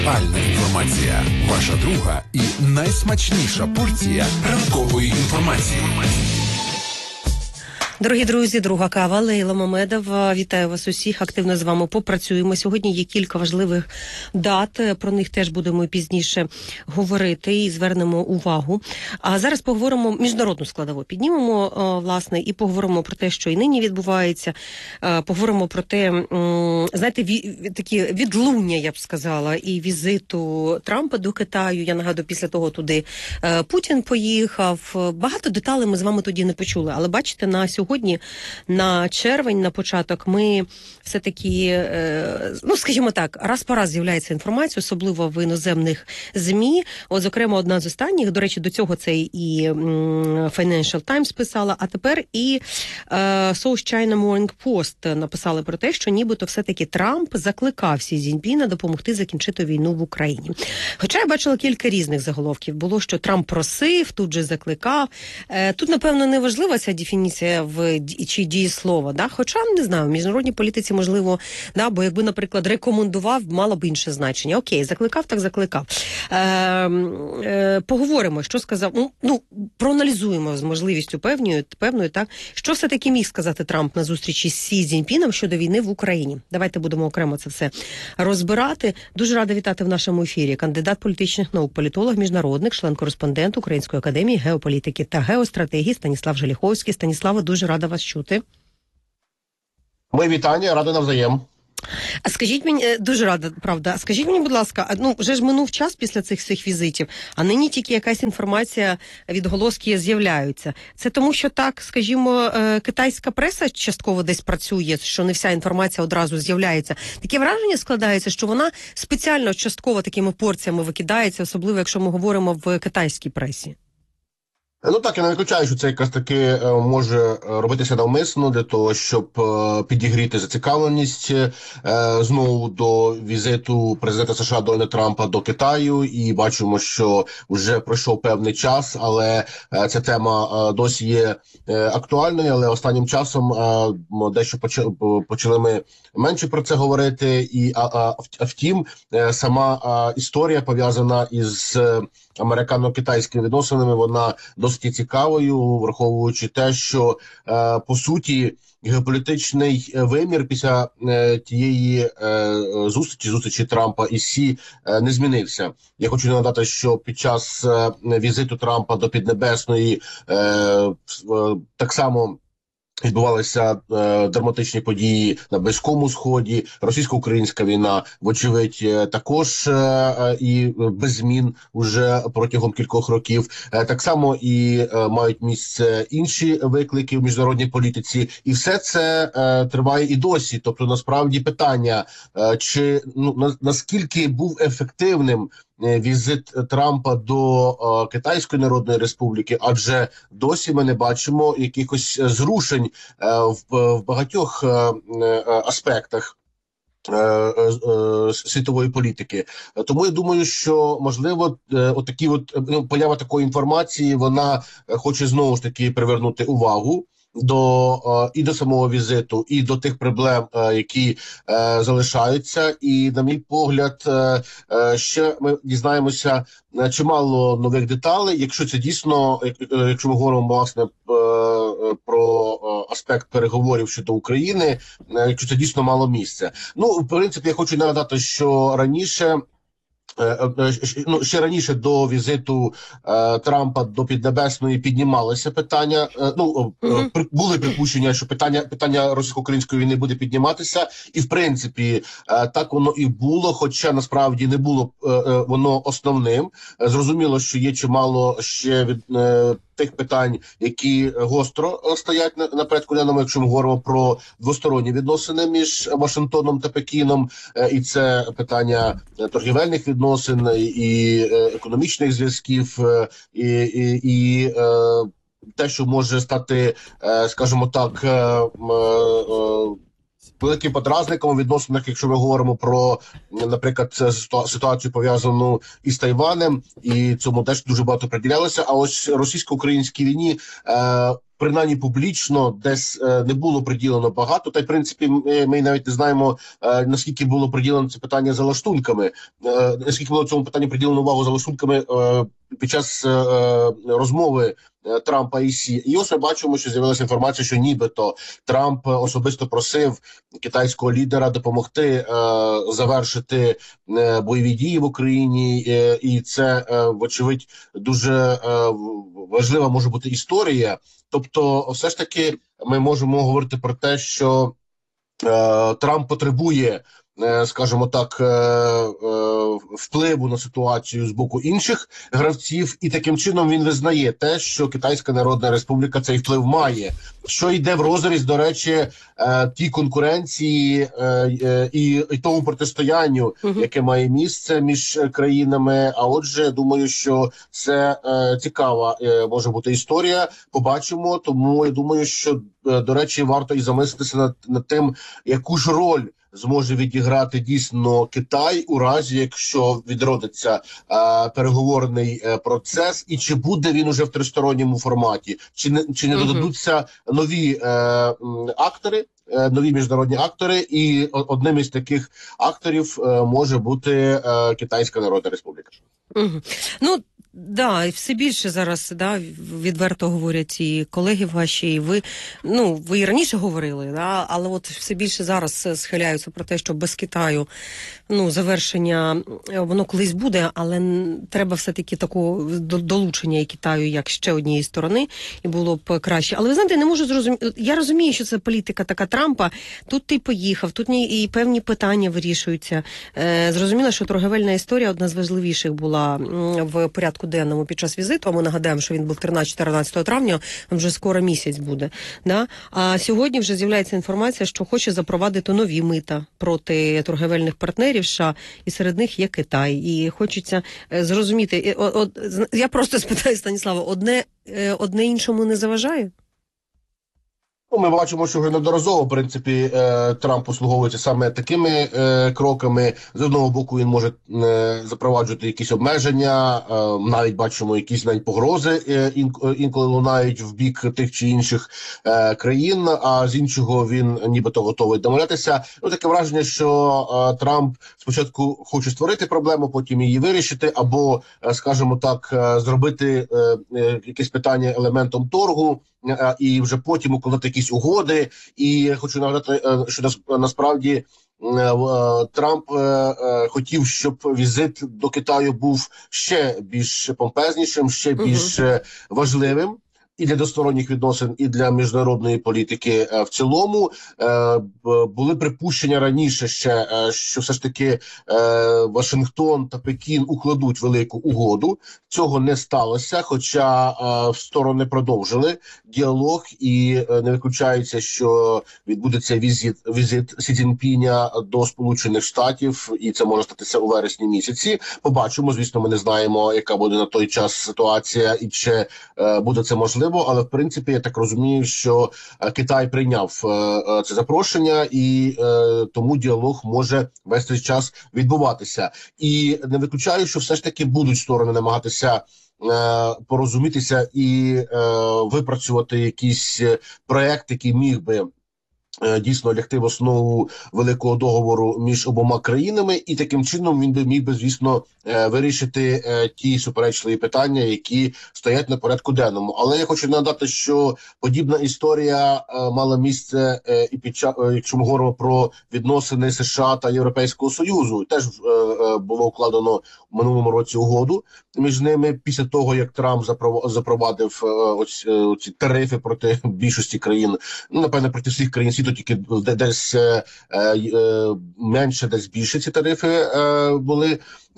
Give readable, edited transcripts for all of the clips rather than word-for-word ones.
Актуальна інформація. Ваша друга і найсмачніша порція ранкової інформації. Дорогі друзі, друга кава, Лейла Мамедова. Вітаю вас усіх, активно з вами попрацюємо. Сьогодні є кілька важливих дат, про них теж будемо пізніше говорити і звернемо увагу. А зараз поговоримо, міжнародну складову піднімемо, власне, і поговоримо про те, що і нині відбувається. Поговоримо про те, знаєте, такі відлуння, я б сказала, і візиту Трампа до Китаю. Я нагадую, після того туди Путін поїхав. Багато деталей ми з вами тоді не почули, але бачите, на сьогодні, на червень, на початок, ми все-таки, скажімо так, раз по раз з'являється інформація, особливо в іноземних ЗМІ. От, зокрема, одна з останніх, до речі, до цього це і Financial Times писала, а тепер і South China Morning Post написали про те, що нібито все-таки Трамп закликав Сі Цзіньпіна допомогти закінчити війну в Україні. Хоча я бачила кілька різних заголовків. Було, що Трамп просив, тут же закликав. Тут, напевно, не важлива ця дефініція чи дієслова, да? Хоча, не знаю, в міжнародній політиці, можливо, да? Бо якби, наприклад, рекомендував, мало б інше значення. Окей, закликав, так закликав. Поговоримо, що сказав, проаналізуємо з можливістю певною, так? Що все-таки міг сказати Трамп на зустрічі з Сі Цзіньпіном щодо війни в Україні? Давайте будемо окремо це все розбирати. Дуже рада вітати в нашому ефірі кандидат політичних наук, політолог міжнародник, член-кореспондент Української академії геополітики та геостратегії Станіслав Желіховський. Станіславе, дуже рада вас чути. Мої вітання, рада навзаєм. А скажіть мені, дуже рада, правда, скажіть мені, будь ласка, вже ж минув час після цих всіх візитів, а нині тільки якась інформація, відголоски з'являються. Це тому, що так, скажімо, китайська преса частково десь працює, що не вся інформація одразу з'являється. Таке враження складається, що вона спеціально частково такими порціями викидається, особливо якщо ми говоримо в китайській пресі. Так, я не виключаю, що це якраз таки може робитися навмисно для того, щоб підігріти зацікавленість знову до візиту президента США Дональда Трампа до Китаю. І бачимо, що вже пройшов певний час, але ця тема досі є актуальною. Але останнім часом дещо почали ми менше про це говорити. Втім, сама історія, пов'язана із американо-китайськими відносинами, вона досить цікавою, враховуючи те, що, по суті, геополітичний вимір після тієї зустрічі Трампа і Сі не змінився. Я хочу нагадати, що під час візиту Трампа до Піднебесної так само відбувалися драматичні події на Близькому Сході, російсько-українська війна, вочевидь, також і без змін уже протягом кількох років. Так само і мають місце інші виклики в міжнародній політиці. І все це триває і досі. Тобто, насправді, питання, чи наскільки був ефективним візит Трампа до Китайської Народної Республіки, адже досі ми не бачимо якихось зрушень в багатьох аспектах світової політики. Тому я думаю, що можливо поява такої інформації, вона хоче знову ж таки привернути увагу і до самого візиту, і до тих проблем, які залишаються. І, на мій погляд, ще ми дізнаємося чимало нових деталей, якщо це дійсно, якщо ми говоримо, власне, про аспект переговорів щодо України, якщо це дійсно мало місця. В принципі, я хочу нагадати, що ще раніше до візиту Трампа до Піднебесної піднімалися питання, були припущення, що питання російсько-української війни буде підніматися, і в принципі так воно і було, хоча насправді не було воно основним. Зрозуміло, що є чимало ще від тих питань, які гостро стоять на порядку денному, якщо ми говоримо про двосторонні відносини між Вашингтоном та Пекіном, і це питання торгівельних відносин, і економічних зв'язків, і те, що може стати, скажімо так, великим подразником у відносинах, якщо ми говоримо про, наприклад, ситуацію пов'язану із Тайванем, і цьому теж дуже багато приділялося. А ось російсько-українській війні принаймні публічно десь не було приділено багато. Та й в принципі ми навіть не знаємо, наскільки було приділено це питання за лаштунками, наскільки було цьому питанню приділено увагу за лаштунками під час розмови Трампа і Сі. І ось ми бачимо, що з'явилася інформація, що нібито Трамп особисто просив китайського лідера допомогти завершити бойові дії в Україні, і це, вочевидь, дуже важлива може бути історія. Тобто, все ж таки, ми можемо говорити про те, що Трамп потребує, скажімо так, впливу на ситуацію з боку інших гравців, і таким чином він визнає те, що Китайська Народна Республіка цей вплив має, що йде в розріз, до речі, тій конкуренції і тому протистоянню, яке має місце між країнами. А отже, думаю, що це цікава може бути історія. Побачимо, тому я думаю, що, до речі, варто і замислитися над тим, яку ж роль зможе відіграти дійсно Китай у разі, якщо відродиться переговорний процес, і чи буде він уже в тристоронньому форматі, чи не додадуться нові актори, нові міжнародні актори, і одним із таких акторів може бути Китайська Народна Республіка. Ну, да, і все більше зараз, да, відверто говорять і колеги ваші, і ви, ну, ви і раніше говорили, да, але от все більше зараз схиляються про те, що без Китаю, ну, завершення, воно колись буде, але треба все-таки такого долучення і Китаю як ще однієї сторони, і було б краще. Але ви знаєте, не можу зрозуміти, я розумію, що це політика така Трампа, тут ти поїхав, тут і певні питання вирішуються. Зрозуміло, що торговельна історія одна з важливіших була в порядку денному під час візиту, а ми нагадаємо, що він був 13-14 травня, він вже скоро місяць буде. Да? А сьогодні вже з'являється інформація, що хоче запровадити нові мита проти торговельних партнерів США, і серед них є Китай. І хочеться зрозуміти, я просто спитаю Станіслава, одне іншому не заважає? Ми бачимо, що вже неодноразово, в принципі, Трамп послуговується саме такими кроками. З одного боку, він може запроваджувати якісь обмеження, навіть бачимо якісь навіть погрози інколи лунають в бік тих чи інших країн, а з іншого він нібито готовий домовлятися. Ну, таке враження, що Трамп спочатку хоче створити проблему, потім її вирішити, або, скажімо так, зробити якесь питання елементом торгу, і вже потім укладати якісь угоди. І хочу нагадати, що насправді Трамп хотів, щоб візит до Китаю був ще більш помпезнішим, ще більш важливим і для двосторонніх відносин, і для міжнародної політики в цілому. Були припущення раніше ще, що все ж таки Вашингтон та Пекін укладуть велику угоду. Цього не сталося, хоча сторони продовжили діалог, і не виключається, що відбудеться візит Сі Цзіньпіня до Сполучених Штатів, і це може статися у вересні місяці. Побачимо, звісно, ми не знаємо, яка буде на той час ситуація і чи буде це можливо. Але в принципі я так розумію, що Китай прийняв це запрошення, і тому діалог може весь цей час відбуватися. І не виключаю, що все ж таки будуть сторони намагатися порозумітися і випрацювати якийсь проект, який міг би дійсно лягти в основу великого договору між обома країнами, і таким чином він би міг би, звісно, вирішити ті суперечливі питання, які стоять на порядку денному. Але я хочу нагадати, що подібна історія мала місце і під час, якщо ми говоримо про відносини США та Європейського Союзу, теж було укладено в минулому році угоду між ними після того, як Трамп запровадив оці тарифи проти більшості країн, ну, напевне, проти всіх країн світу, тільки десь менше, десь більше ці тарифи були.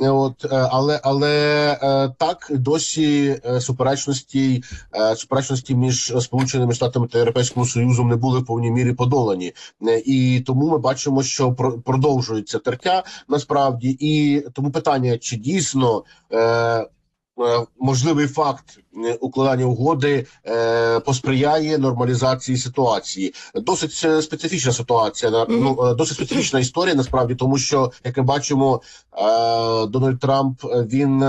Але так досі суперечності між Сполученими Штатами та Європейським Союзом не були в повній мірі подолані. І тому ми бачимо, що продовжується тертя насправді. І тому питання, чи дійсно можливий факт укладання угоди посприяє нормалізації ситуації. Досить специфічна ситуація, досить специфічна історія насправді, тому що, як ми бачимо, Дональд Трамп, він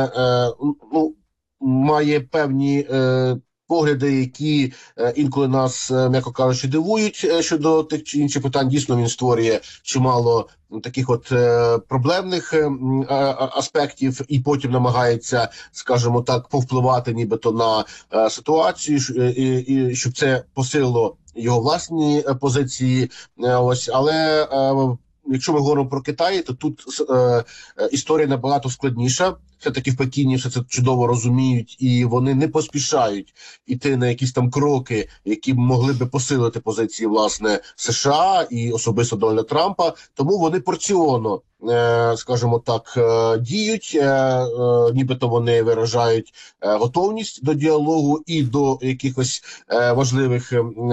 має певні погляди, які інколи нас, м'яко кажучи, дивують щодо тих чи інших питань. Дійсно, він створює чимало таких от проблемних аспектів і потім намагається, скажімо так, повпливати нібито на ситуацію, і щоб це посилило його власні позиції. Ось, але якщо ми говоримо про Китай, то тут історія набагато складніша. Все-таки в Пекіні все це чудово розуміють, і вони не поспішають іти на якісь там кроки, які могли би посилити позиції, власне, США і особисто Дональда Трампа. Тому вони порціонно, скажімо так, діють, нібито вони виражають готовність до діалогу і до якихось важливих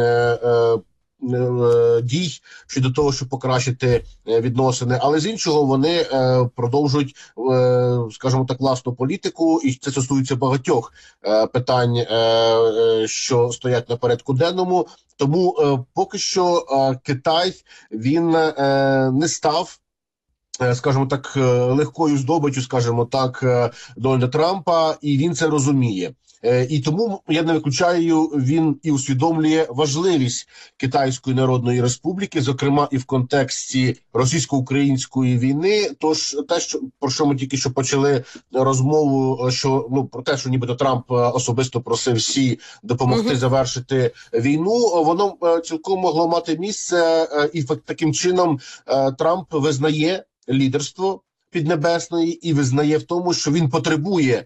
дій щодо того, щоб покращити відносини, але з іншого вони продовжують, скажімо так, власну політику, і це стосується багатьох питань, що стоять на порядку денному. Тому поки що Китай, він не став, скажімо так, легкою здобиччю, скажімо так, Дональда Трампа, і він це розуміє. І тому, я не виключаю, він і усвідомлює важливість Китайської Народної Республіки, зокрема і в контексті російсько-української війни. Тож те, про що ми тільки що почали розмову, що про те, що нібито Трамп особисто просив Сі допомогти завершити війну, воно цілком могло мати місце, і таким чином Трамп визнає лідерство Піднебесної і визнає в тому, що він потребує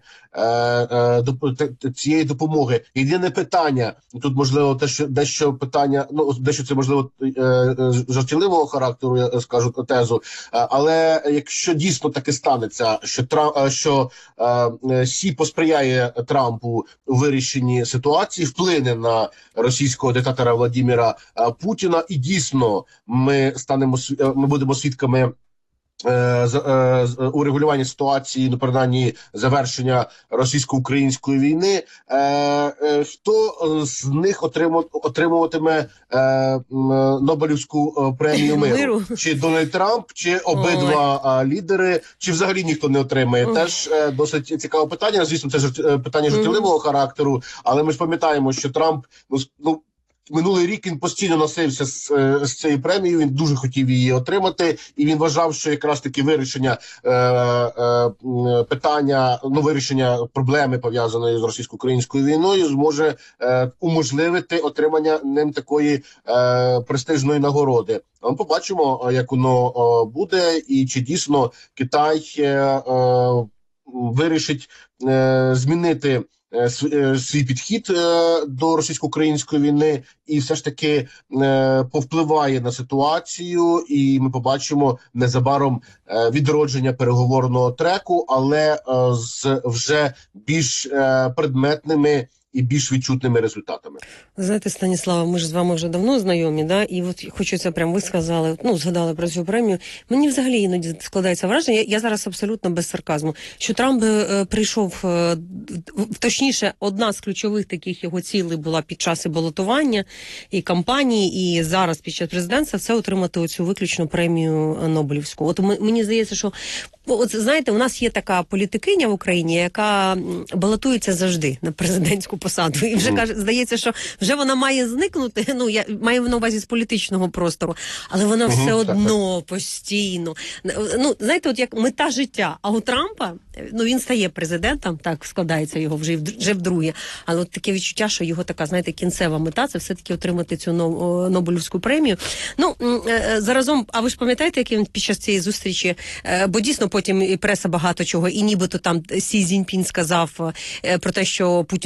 цієї допомоги. Єдине питання, тут можливо дещо питання, дещо це можливо жартівливого характеру, я скажу тезу, але якщо дійсно таки станеться, що Сі посприяє Трампу у вирішенні ситуації, вплине на російського диктатора Владимира Путіна, і дійсно ми будемо свідками урегулювання ситуації, принаймні завершення російсько-української війни, хто з них отримуватиме Нобелівську премію миру? Чи Дональд Трамп, чи обидва лідери, чи взагалі ніхто не отримає? Теж досить цікаве питання. Звісно, це питання жартівливого характеру, але ми ж пам'ятаємо, що Трамп, минулий рік він постійно носився з цією премією, він дуже хотів її отримати, і він вважав, що якраз таки вирішення питання, вирішення проблеми, пов'язаної з російсько-українською війною, зможе уможливити отримання ним такої престижної нагороди. Ми побачимо, як воно буде, і чи дійсно Китай вирішить змінити свій підхід до російсько-української війни і все ж таки повпливає на ситуацію, і ми побачимо незабаром відродження переговорного треку, але з вже більш предметними і більш відчутними результатами. Знаєте, Станіслава, ми ж з вами вже давно знайомі, да? І от хочеться прям, ви сказали, згадали про цю премію. Мені взагалі іноді складається враження, я зараз абсолютно без сарказму, що Трамп прийшов, точніше, одна з ключових таких його цілей була під час і балотування, і кампанії, і зараз під час президентства, це отримати оцю виключну премію Нобелівську. От мені здається, що знаєте, у нас є така політикиня в Україні, яка балотується завжди на президентську посаду. І вже здається, що вже вона має зникнути, я маю на увазі з політичного простору, але вона все одно постійно. Знаєте, от як мета життя. А у Трампа, він стає президентом, так складається його вже вдруге, але от таке відчуття, що його така, знаєте, кінцева мета, це все-таки отримати цю Нобелівську премію. Заразом, а ви ж пам'ятаєте, як він під час цієї зустрічі, бо дійсно потім і преса багато чого, і нібито там Сі Цзіньпін сказав про те, що Путін пошкодує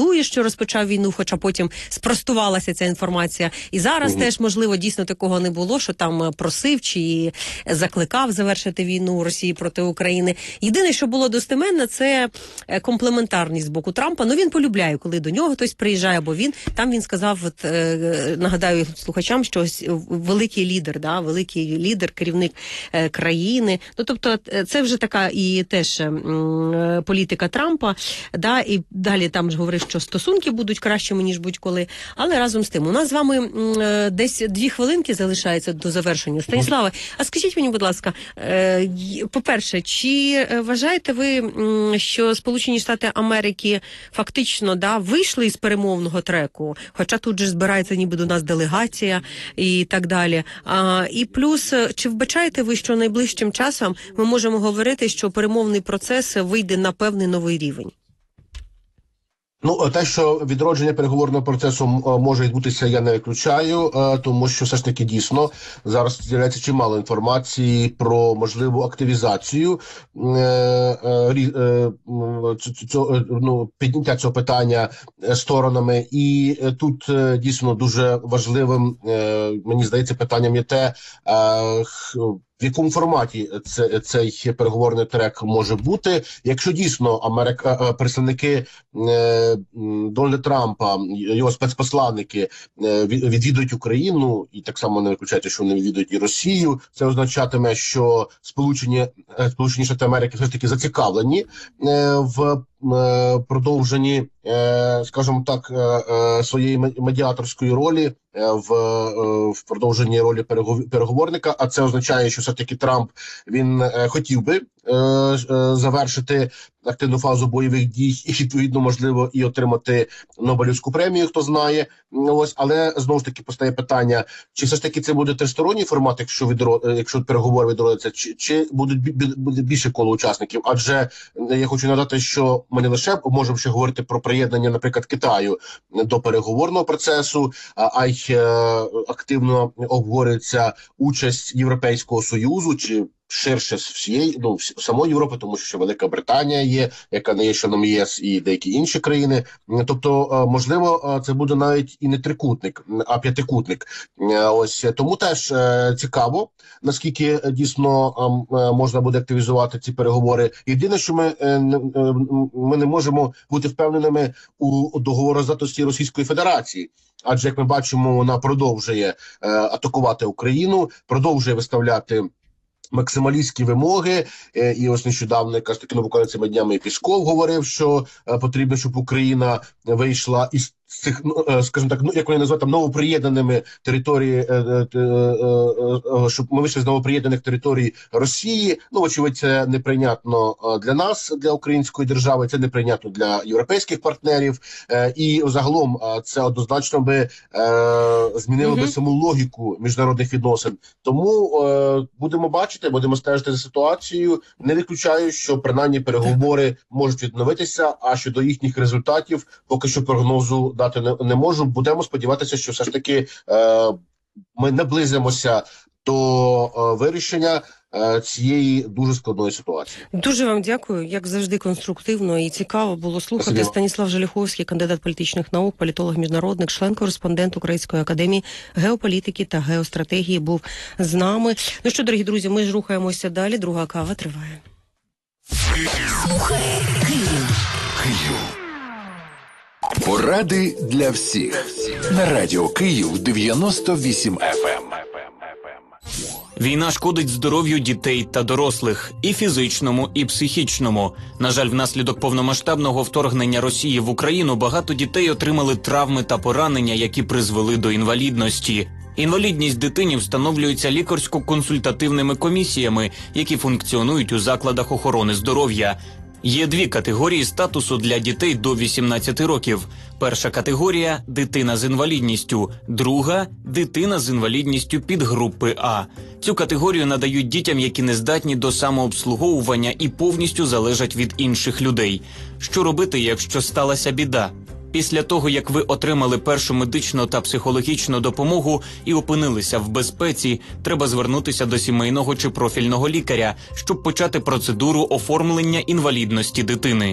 шкодує, що розпочав війну, хоча потім спростувалася ця інформація. І зараз теж, можливо, дійсно такого не було, що там просив чи закликав завершити війну Росії проти України. Єдине, що було достеменно, це комплементарність з боку Трампа. Ну, він полюбляє, коли до нього хтось приїжджає, бо він сказав, нагадаю слухачам, що великий лідер, керівник країни. Ну, тобто, це вже така і теж політика Трампа, да, і далі там ж говорив, що стосунки будуть кращими, ніж будь-коли. Але разом з тим, у нас з вами десь 2 хвилинки залишається до завершення. Станіславе, а скажіть мені, будь ласка, по-перше, чи вважаєте ви, що Сполучені Штати Америки фактично вийшли із перемовного треку, хоча тут же збирається ніби до нас делегація і так далі. І плюс, чи вбачаєте ви, що найближчим часом ми можемо говорити, що перемовний процес вийде на певний новий рівень? Ну, те, що відродження переговорного процесу може відбутися, я не виключаю, тому що все ж таки дійсно зараз з'являється чимало інформації про можливу активізацію підняття цього питання сторонами. І тут дійсно дуже важливим, мені здається, питанням є те, в якому форматі цей переговорний трек може бути. Якщо дійсно представники Дональда Трампа, його спецпосланники відвідують Україну, і так само не виключайте, що вони відвідують і Росію, це означатиме, що Сполучені Штати Америки все ж таки зацікавлені в продовженні, скажімо так, своєї медіаторської ролі, в продовженні ролі переговорника, а це означає, що все-таки Трамп, він хотів би завершити активну фазу бойових дій і, відповідно, можливо, і отримати Нобелівську премію, хто знає. Ось, але, знову ж таки, постає питання, чи все ж таки це буде тристоронній формат, якщо переговори відродяться, чи буде більше коло учасників? Адже я хочу нагадати, що ми не лише можемо ще говорити про приєднання, наприклад, Китаю до переговорного процесу, а й активно обговорюється участь Європейського Союзу, чи ширше самої Європи, тому що Велика Британія є, яка не є членом ЄС, і деякі інші країни. Тобто, можливо, це буде навіть і не трикутник, а п'ятикутник. Ось тому теж цікаво, наскільки дійсно можна буде активізувати ці переговори. Єдине, що ми не можемо бути впевненими у договороздатності Російської Федерації. Адже, як ми бачимо, вона продовжує атакувати Україну, продовжує виставляти максималістські вимоги, і ось нещодавно, якраз таки, буквально цими днями Пісков говорив, що потрібно, щоб Україна вийшла із цих, скажімо так, як вони називають, там, новоприєднаними території, щоб ми вийшли з новоприєднаних територій Росії. Ну, очевидь, це неприйнятно для нас, для української держави, це неприйнятно для європейських партнерів, і загалом це однозначно би змінило би саму логіку міжнародних відносин. Тому будемо бачити, будемо стежити за ситуацією. Не виключаю, що принаймні переговори можуть відновитися, а щодо їхніх результатів поки що прогнозу дати не можу. Будемо сподіватися, що все ж таки ми наблизимося до вирішення цієї дуже складної ситуації. Дуже вам дякую. Як завжди, конструктивно і цікаво було слухати. Спасибо. Станіслав Желіховський, кандидат політичних наук, політолог-міжнародник, член-кореспондент Української академії геополітики та геостратегії був з нами. Ну що, дорогі друзі, ми ж рухаємося далі. Друга кава триває. Слухай Київ. Поради для всіх. На радіо Київ 98 FM. Війна шкодить здоров'ю дітей та дорослих – і фізичному, і психічному. На жаль, внаслідок повномасштабного вторгнення Росії в Україну багато дітей отримали травми та поранення, які призвели до інвалідності. Інвалідність дитині встановлюється лікарсько-консультативними комісіями, які функціонують у закладах охорони здоров'я. Є 2 категорії статусу для дітей до 18 років. Перша категорія – дитина з інвалідністю, друга – дитина з інвалідністю підгрупи А. Цю категорію надають дітям, які не здатні до самообслуговування і повністю залежать від інших людей. Що робити, якщо сталася біда? Після того, як ви отримали першу медичну та психологічну допомогу і опинилися в безпеці, треба звернутися до сімейного чи профільного лікаря, щоб почати процедуру оформлення інвалідності дитини.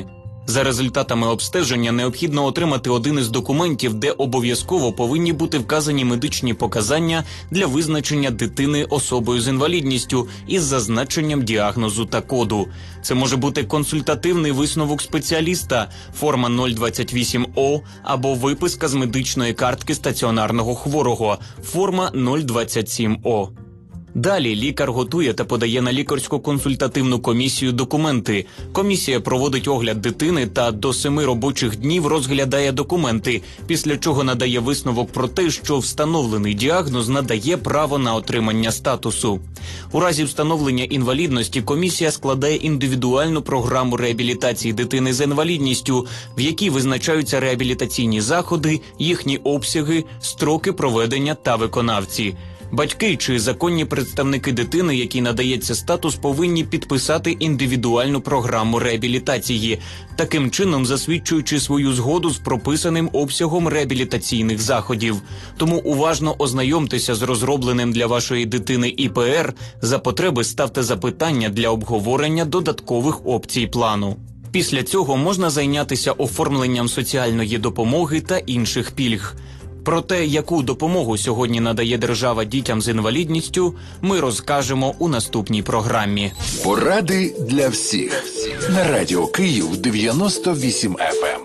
За результатами обстеження необхідно отримати один із документів, де обов'язково повинні бути вказані медичні показання для визначення дитини особою з інвалідністю із зазначенням діагнозу та коду. Це може бути консультативний висновок спеціаліста, форма 028О або виписка з медичної картки стаціонарного хворого, форма 027О. Далі лікар готує та подає на лікарську консультативну комісію документи. Комісія проводить огляд дитини та до 7 робочих днів розглядає документи, після чого надає висновок про те, що встановлений діагноз надає право на отримання статусу. У разі встановлення інвалідності комісія складає індивідуальну програму реабілітації дитини з інвалідністю, в якій визначаються реабілітаційні заходи, їхні обсяги, строки проведення та виконавці. Батьки чи законні представники дитини, якій надається статус, повинні підписати індивідуальну програму реабілітації, таким чином засвідчуючи свою згоду з прописаним обсягом реабілітаційних заходів. Тому уважно ознайомтеся з розробленим для вашої дитини ІПР, за потреби ставте запитання для обговорення додаткових опцій плану. Після цього можна зайнятися оформленням соціальної допомоги та інших пільг. Про те, яку допомогу сьогодні надає держава дітям з інвалідністю, ми розкажемо у наступній програмі. Поради для всіх. На Радіо Київ 98 FM.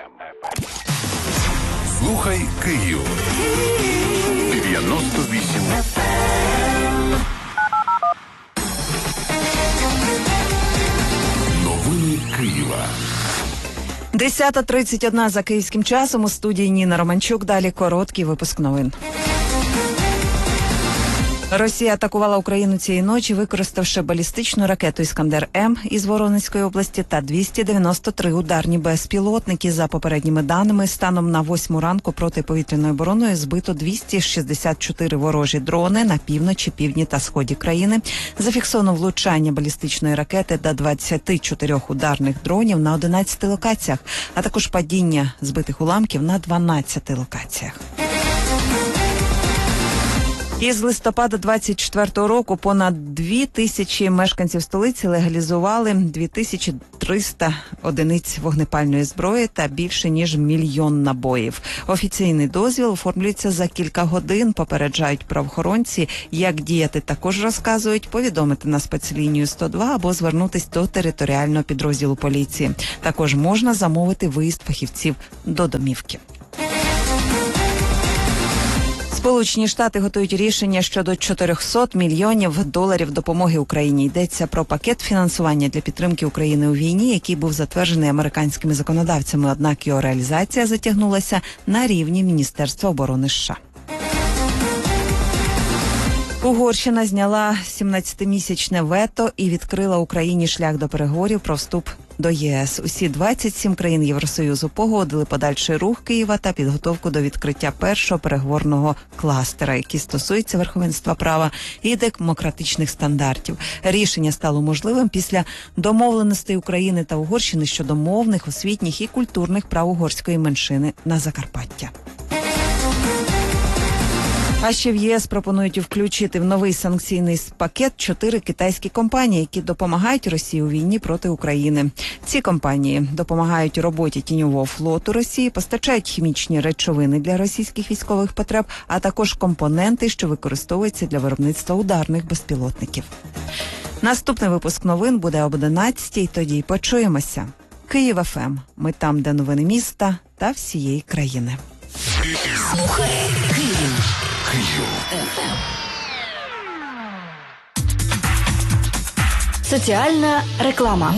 Слухай Київ. 98 FM. Новини Києва. 10:31 за київським часом. У студії Ніна Романчук. Далі короткий випуск новин. Росія атакувала Україну цієї ночі, використавши балістичну ракету «Іскандер-М» із Воронезької області та 293 ударні безпілотники. За попередніми даними, станом на 8 ранку протиповітряною обороною збито 264 ворожі дрони на півночі, півдні та сході країни. Зафіксовано влучання балістичної ракети до 24 ударних дронів на 11 локаціях, а також падіння збитих уламків на 12 локаціях. Із листопада 24-го року понад 2000 мешканців столиці легалізували 2300 одиниць вогнепальної зброї та більше ніж 1 мільйон набоїв. Офіційний дозвіл оформлюється за кілька годин, попереджають правоохоронці. Як діяти, також розказують, повідомити на спецлінію 102 або звернутись до територіального підрозділу поліції. Також можна замовити виїзд фахівців до домівки. Сполучені Штати готують рішення щодо 400 мільйонів доларів допомоги Україні. Йдеться про пакет фінансування для підтримки України у війні, який був затверджений американськими законодавцями, однак його реалізація затягнулася на рівні Міністерства оборони США. Угорщина зняла 17-місячне вето і відкрила Україні шлях до переговорів про вступ до ЄС. Усі 27 країн Євросоюзу погодили подальший рух Києва та підготовку до відкриття першого переговорного кластера, який стосується верховенства права і демократичних стандартів. Рішення стало можливим після домовленостей України та Угорщини щодо мовних, освітніх і культурних прав угорської меншини на Закарпаття. А ще в ЄС пропонують включити в новий санкційний пакет 4 китайські компанії, які допомагають Росії у війні проти України. Ці компанії допомагають роботі тіньового флоту Росії, постачають хімічні речовини для російських військових потреб, а також компоненти, що використовуються для виробництва ударних безпілотників. Наступний випуск новин буде об 11-й, тоді й почуємося. Київ ФМ. Ми там, де новини міста та всієї країни. Слухай Київ. Соціальна реклама.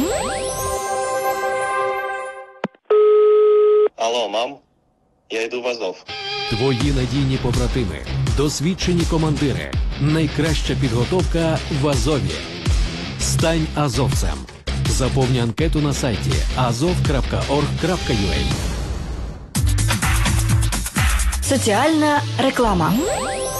Алло, мам, я йду в Азов. Твої надійні побратими, досвідчені командири, найкраща підготовка в Азові. Стань азовцем. Заповни анкету на сайті azov.org.ua. Соціальна реклама.